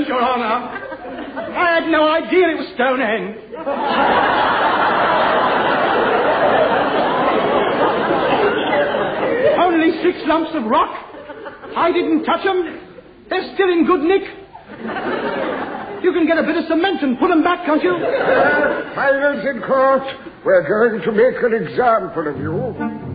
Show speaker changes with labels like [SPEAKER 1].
[SPEAKER 1] evidence, Your Honor. I had no idea it was Stonehenge. Only 6 lumps of rock. I didn't touch them. They're still in good nick. You can get a bit of cement and put them back, can't you?
[SPEAKER 2] Silence in court. We're going to make an example of you.